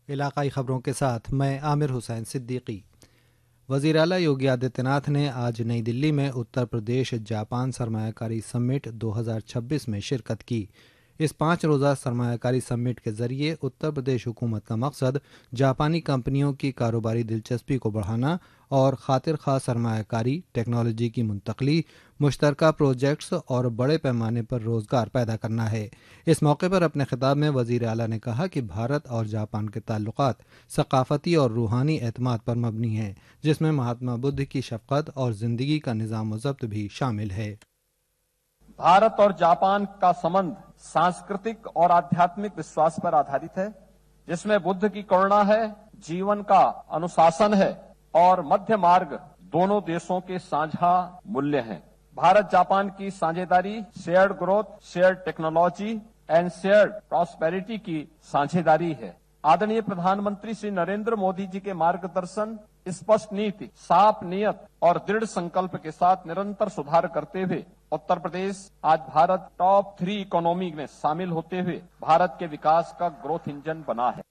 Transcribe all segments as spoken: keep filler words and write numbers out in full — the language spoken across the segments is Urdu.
علاقائی خبروں کے ساتھ میں عامر حسین صدیقی۔ وزیر اعلیٰ یوگی آدتیہ ناتھ نے آج نئی دلی میں اتر پردیش جاپان سرمایہ کاری سمٹ دو ہزار چھبیس میں شرکت کی۔ اس پانچ روزہ سرمایہ کاری سمٹ کے ذریعے اتر پردیش حکومت کا مقصد جاپانی کمپنیوں کی کاروباری دلچسپی کو بڑھانا اور خاطر خواہ سرمایہ کاری، ٹیکنالوجی کی منتقلی، مشترکہ پروجیکٹس اور بڑے پیمانے پر روزگار پیدا کرنا ہے۔ اس موقع پر اپنے خطاب میں وزیر اعلیٰ نے کہا کہ بھارت اور جاپان کے تعلقات ثقافتی اور روحانی اعتماد پر مبنی ہیں، جس میں مہاتما بدھ کی شفقت اور زندگی کا نظام و ضبط بھی شامل ہے۔ بھارت اور جاپان کا سمبند سانسکرتک اور آدھیاتمک وشواس پر آدھارت ہے، جس میں بدھ کی کرونا ہے، جیون کا انوشاسن ہے اور مدھیہ مارگ دونوں دیشوں کے سانجھا مولیہ ہیں۔ بھارت جاپان کی ساجھیداری shared growth, shared technology and shared prosperity کی ساجھیداری ہے۔ آدرنیہ پردھان منتری شری نریندر مودی جی کے مارگ درشن، اسپشٹ نیتی، صاف نیت اور دृढ़ संकल्प کے ساتھ نرنتر سدھار کرتے ہوئے اتر پردیش آج بھارت ٹاپ تھری اکانومی میں شامل ہوتے ہوئے بھارت کے وکاس کا گروتھ انجن بنا ہے۔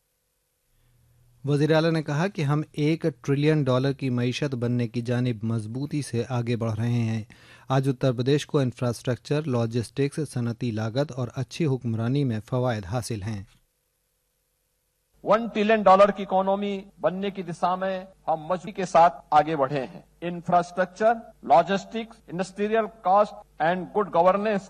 وزیر اعلیٰ نے کہا کہ ہم ایک ٹریلین ڈالر کی معیشت بننے کی جانب مضبوطی سے آگے بڑھ رہے ہیں۔ آج اتر پردیش کو انفراسٹرکچر، لاجسٹکس، صنعتی لاگت اور اچھی حکمرانی میں فوائد حاصل ہیں۔ ون ٹریلین ڈالر کی اکانومی بننے کی دشا میں ہم مضبوطی کے ساتھ آگے بڑھے ہیں۔ Infrastructure, logistics, industrial cost and good governance